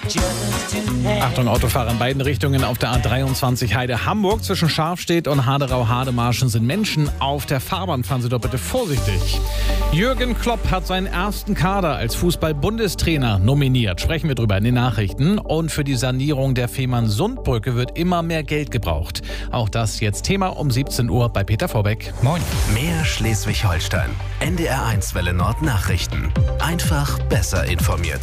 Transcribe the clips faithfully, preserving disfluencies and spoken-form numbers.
Achtung, Autofahrer in beiden Richtungen auf der A dreiundzwanzig Heide-Hamburg. Zwischen Scharfstedt und Haderau-Hademarschen sind Menschen auf der Fahrbahn. Fahren Sie doch bitte vorsichtig. Jürgen Klopp hat seinen ersten Kader als Fußball-Bundestrainer nominiert. Sprechen wir drüber in den Nachrichten. Und für die Sanierung der Fehmarn-Sund-Brücke wird immer mehr Geld gebraucht. Auch das jetzt Thema um siebzehn Uhr bei Peter Vorbeck. Moin. Mehr Schleswig-Holstein. N D R eins Welle Nord Nachrichten. Einfach besser informiert.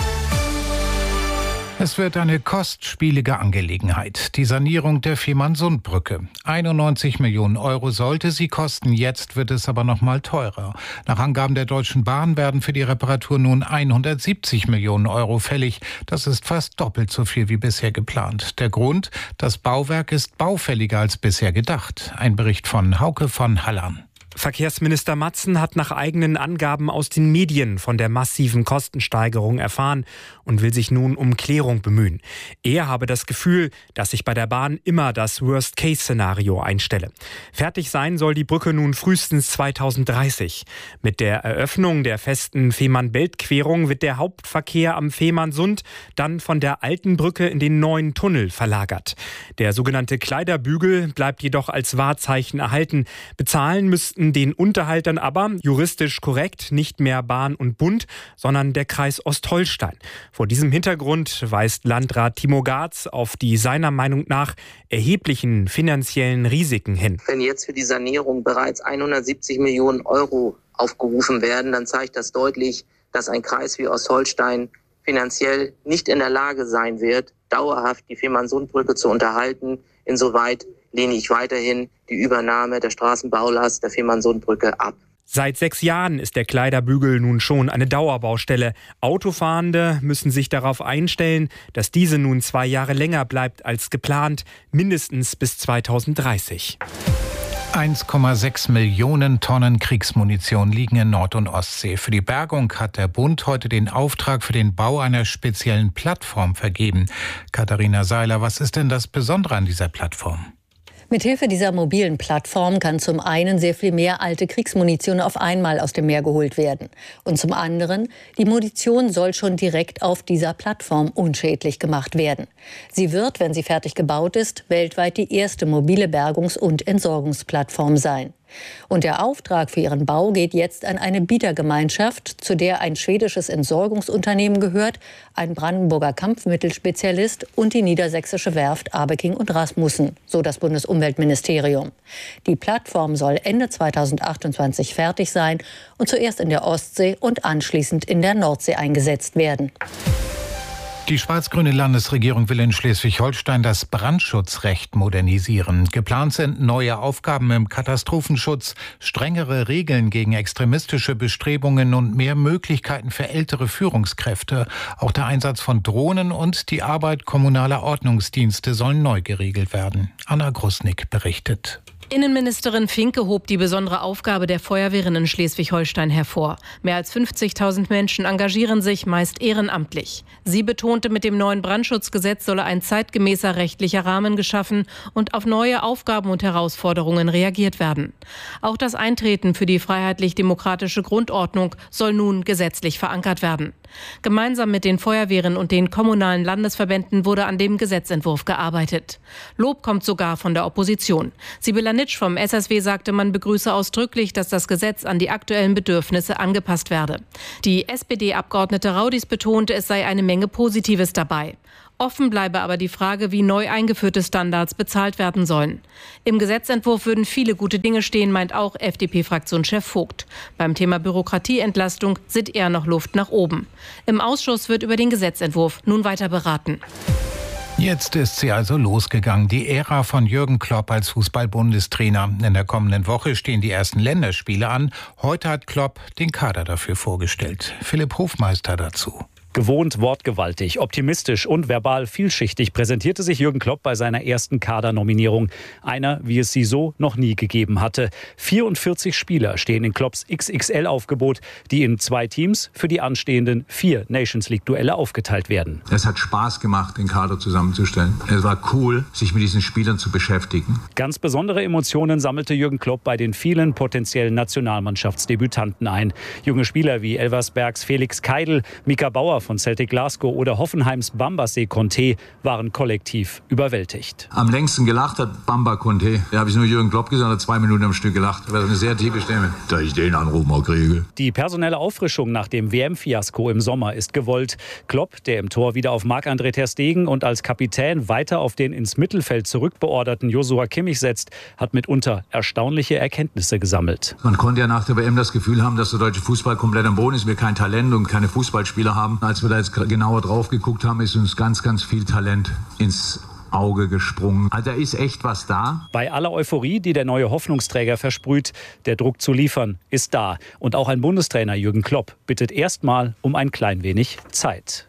Es wird eine kostspielige Angelegenheit, die Sanierung der Fehmarn-Sund-Brücke. einundneunzig Millionen Euro sollte sie kosten, jetzt wird es aber noch mal teurer. Nach Angaben der Deutschen Bahn werden für die Reparatur nun hundertsiebzig Millionen Euro fällig. Das ist fast doppelt so viel wie bisher geplant. Der Grund? Das Bauwerk ist baufälliger als bisher gedacht. Ein Bericht von Hauke von Hallan. Verkehrsminister Matzen hat nach eigenen Angaben aus den Medien von der massiven Kostensteigerung erfahren und will sich nun um Klärung bemühen. Er habe das Gefühl, dass sich bei der Bahn immer das Worst-Case-Szenario einstelle. Fertig sein soll die Brücke nun frühestens zweitausenddreißig. Mit der Eröffnung der festen Fehmarn-Belt-Querung wird der Hauptverkehr am Fehmarn-Sund dann von der alten Brücke in den neuen Tunnel verlagert. Der sogenannte Kleiderbügel bleibt jedoch als Wahrzeichen erhalten. Bezahlen müssten den Unterhalt dann aber, juristisch korrekt, nicht mehr Bahn und Bund, sondern der Kreis Ostholstein. Vor diesem Hintergrund weist Landrat Timo Garz auf die seiner Meinung nach erheblichen finanziellen Risiken hin. Wenn jetzt für die Sanierung bereits hundertsiebzig Millionen Euro aufgerufen werden, dann zeigt das deutlich, dass ein Kreis wie Ostholstein finanziell nicht in der Lage sein wird, dauerhaft die Fehmarn-Sund-Brücke zu unterhalten. Insoweit lehne ich weiterhin die Übernahme der Straßenbaulast der Fehmarn-Sund-Brücke ab. Seit sechs Jahren ist der Kleiderbügel nun schon eine Dauerbaustelle. Autofahrende müssen sich darauf einstellen, dass diese nun zwei Jahre länger bleibt als geplant, mindestens bis zweitausenddreißig. eins Komma sechs Millionen Tonnen Kriegsmunition liegen in Nord- und Ostsee. Für die Bergung hat der Bund heute den Auftrag für den Bau einer speziellen Plattform vergeben. Katharina Seiler, was ist denn das Besondere an dieser Plattform? Mithilfe dieser mobilen Plattform kann zum einen sehr viel mehr alte Kriegsmunition auf einmal aus dem Meer geholt werden. Und zum anderen, die Munition soll schon direkt auf dieser Plattform unschädlich gemacht werden. Sie wird, wenn sie fertig gebaut ist, weltweit die erste mobile Bergungs- und Entsorgungsplattform sein. Und der Auftrag für ihren Bau geht jetzt an eine Bietergemeinschaft, zu der ein schwedisches Entsorgungsunternehmen gehört, ein Brandenburger Kampfmittelspezialist und die niedersächsische Werft Abeking und Rasmussen, so das Bundesumweltministerium. Die Plattform soll Ende zweitausendachtundzwanzig fertig sein und zuerst in der Ostsee und anschließend in der Nordsee eingesetzt werden. Die schwarz-grüne Landesregierung will in Schleswig-Holstein das Brandschutzrecht modernisieren. Geplant sind neue Aufgaben im Katastrophenschutz, strengere Regeln gegen extremistische Bestrebungen und mehr Möglichkeiten für ältere Führungskräfte. Auch der Einsatz von Drohnen und die Arbeit kommunaler Ordnungsdienste sollen neu geregelt werden. Anna Grusnick berichtet. Innenministerin Finke hob die besondere Aufgabe der Feuerwehren in Schleswig-Holstein hervor. Mehr als fünfzigtausend Menschen engagieren sich, meist ehrenamtlich. Sie betonte, mit dem neuen Brandschutzgesetz solle ein zeitgemäßer rechtlicher Rahmen geschaffen und auf neue Aufgaben und Herausforderungen reagiert werden. Auch das Eintreten für die freiheitlich-demokratische Grundordnung soll nun gesetzlich verankert werden. Gemeinsam mit den Feuerwehren und den kommunalen Landesverbänden wurde an dem Gesetzentwurf gearbeitet. Lob kommt sogar von der Opposition. Sibylla Nitsch vom S S W sagte, man begrüße ausdrücklich, dass das Gesetz an die aktuellen Bedürfnisse angepasst werde. Die S P D-Abgeordnete Raudis betonte, es sei eine Menge Positives dabei. Offen bleibe aber die Frage, wie neu eingeführte Standards bezahlt werden sollen. Im Gesetzentwurf würden viele gute Dinge stehen, meint auch F D P-Fraktionschef Vogt. Beim Thema Bürokratieentlastung sieht er noch Luft nach oben. Im Ausschuss wird über den Gesetzentwurf nun weiter beraten. Jetzt ist sie also losgegangen, die Ära von Jürgen Klopp als Fußball-Bundestrainer. In der kommenden Woche stehen die ersten Länderspiele an. Heute hat Klopp den Kader dafür vorgestellt. Philipp Hofmeister dazu. Gewohnt wortgewaltig, optimistisch und verbal vielschichtig präsentierte sich Jürgen Klopp bei seiner ersten Kadernominierung. Einer, wie es sie so noch nie gegeben hatte. vierundvierzig Spieler stehen in Klopps X X L-Aufgebot, die in zwei Teams für die anstehenden vier Nations-League-Duelle aufgeteilt werden. Es hat Spaß gemacht, den Kader zusammenzustellen. Es war cool, sich mit diesen Spielern zu beschäftigen. Ganz besondere Emotionen sammelte Jürgen Klopp bei den vielen potenziellen Nationalmannschaftsdebütanten ein. Junge Spieler wie Elversbergs Felix Keidl, Mika Bauer von Celtic Glasgow oder Hoffenheims Bambassé Conté waren kollektiv überwältigt. Am längsten gelacht hat Bamba Conté. Da habe ich nur Jürgen Klopp gesagt, hat zwei Minuten am Stück gelacht. Das war eine sehr tiefe Stimme. Da ich den Anruf mal kriege. Die personelle Auffrischung nach dem W M-Fiasko im Sommer ist gewollt. Klopp, der im Tor wieder auf Marc-André ter Stegen und als Kapitän weiter auf den ins Mittelfeld zurückbeorderten Joshua Kimmich setzt, hat mitunter erstaunliche Erkenntnisse gesammelt. Man konnte ja nach der W M das Gefühl haben, dass der deutsche Fußball komplett am Boden ist, wir kein Talent und keine Fußballspieler haben. Als wir da jetzt genauer drauf geguckt haben, ist uns ganz, ganz viel Talent ins Auge gesprungen. Also da ist echt was da. Bei aller Euphorie, die der neue Hoffnungsträger versprüht, der Druck zu liefern ist da. Und auch ein Bundestrainer Jürgen Klopp bittet erstmal um ein klein wenig Zeit.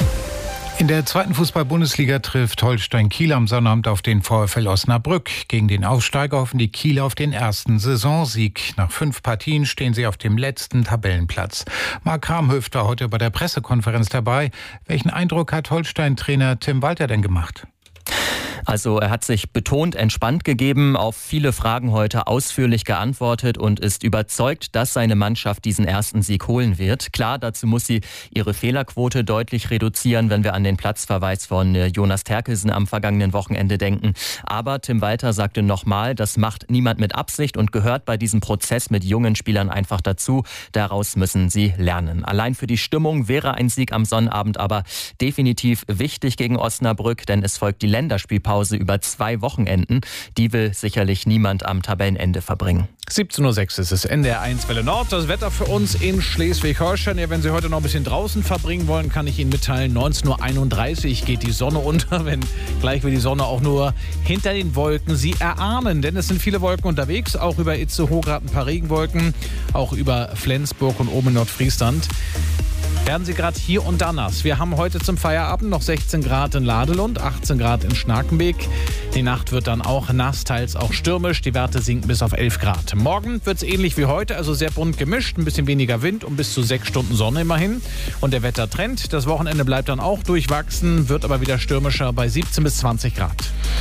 In der zweiten Fußball-Bundesliga trifft Holstein Kiel am Sonnabend auf den VfL Osnabrück. Gegen den Aufsteiger hoffen die Kieler auf den ersten Saisonsieg. Nach fünf Partien stehen sie auf dem letzten Tabellenplatz. Marc Kramhöft war heute bei der Pressekonferenz dabei. Welchen Eindruck hat Holstein-Trainer Tim Walter denn gemacht? Also er hat sich betont entspannt gegeben, auf viele Fragen heute ausführlich geantwortet und ist überzeugt, dass seine Mannschaft diesen ersten Sieg holen wird. Klar, dazu muss sie ihre Fehlerquote deutlich reduzieren, wenn wir an den Platzverweis von Jonas Terkelsen am vergangenen Wochenende denken. Aber Tim Walter sagte nochmal, das macht niemand mit Absicht und gehört bei diesem Prozess mit jungen Spielern einfach dazu. Daraus müssen sie lernen. Allein für die Stimmung wäre ein Sieg am Sonnabend aber definitiv wichtig gegen Osnabrück, denn es folgt die Länderspielpause über zwei Wochenenden. Die will sicherlich niemand am Tabellenende verbringen. siebzehn Uhr sechs ist es, N D R eins Welle Nord. Das Wetter für uns in Schleswig-Holstein. Ja, wenn Sie heute noch ein bisschen draußen verbringen wollen, kann ich Ihnen mitteilen, neunzehn Uhr einunddreißig geht die Sonne unter, wenn gleich wird die Sonne auch nur hinter den Wolken Sie erahnen. Denn es sind viele Wolken unterwegs, auch über Itzehoe gerade ein paar Regenwolken, auch über Flensburg und oben in Nordfriesland. Werden Sie gerade hier und da nass. Wir haben heute zum Feierabend noch sechzehn Grad in Ladelund, achtzehn Grad in Schnakenbeek. Die Nacht wird dann auch nass, teils auch stürmisch. Die Werte sinken bis auf elf Grad. Morgen wird es ähnlich wie heute, also sehr bunt gemischt. Ein bisschen weniger Wind und bis zu sechs Stunden Sonne immerhin. Und der Wettertrend, das Wochenende bleibt dann auch durchwachsen, wird aber wieder stürmischer bei siebzehn bis zwanzig Grad.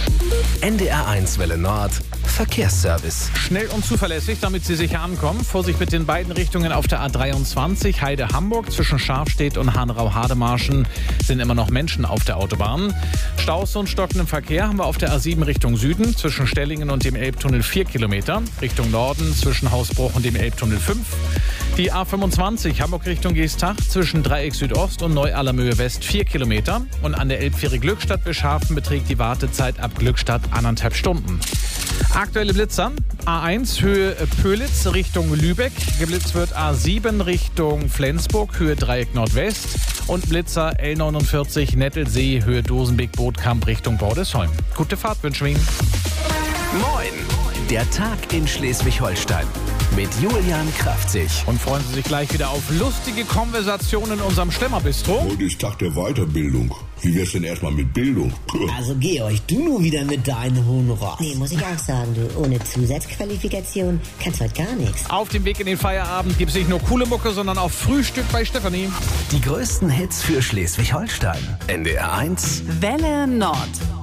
N D R eins Welle Nord Verkehrsservice. Schnell und zuverlässig, damit Sie sicher ankommen. Vorsicht mit den beiden Richtungen auf der A dreiundzwanzig, Heide-Hamburg. Zwischen Scharfstedt und Hanau-Hademarschen sind immer noch Menschen auf der Autobahn. Staus und stockenden Verkehr haben wir auf der A sieben Richtung Süden. Zwischen Stellingen und dem Elbtunnel vier Kilometer. Richtung Norden zwischen Hausbruch und dem Elbtunnel fünf. Die A fünfundzwanzig Hamburg Richtung Geestach zwischen Dreieck Südost und Neu-Allermöhe West vier Kilometer. Und an der Elbfähre Glückstadt-Bischhafen beträgt die Wartezeit ab Glückstadt anderthalb Stunden. Aktuelle Blitzer. A eins Höhe Pölitz Richtung Lübeck. Geblitzt wird A sieben Richtung Flensburg, Höhe Dreieck Nordwest. Und Blitzer L neunundvierzig Nettelsee, Höhe Dosenbeek-Bootkamp Richtung Bordesholm. Gute Fahrt wünschen wir Ihnen. Moin! Der Tag in Schleswig-Holstein mit Julian Kraftzig. Und freuen Sie sich gleich wieder auf lustige Konversationen in unserem Stemmerbistro. Heute ist Tag der Weiterbildung. Wie wär's denn erstmal mit Bildung? Also Georg, du nur wieder mit deinen hohen Ross. Nee, muss ich auch sagen, du. Ohne Zusatzqualifikation kannst heute gar nichts. Auf dem Weg in den Feierabend gibt es nicht nur coole Mucke, sondern auch Frühstück bei Stefanie. Die größten Hits für Schleswig-Holstein. N D R eins Welle Nord.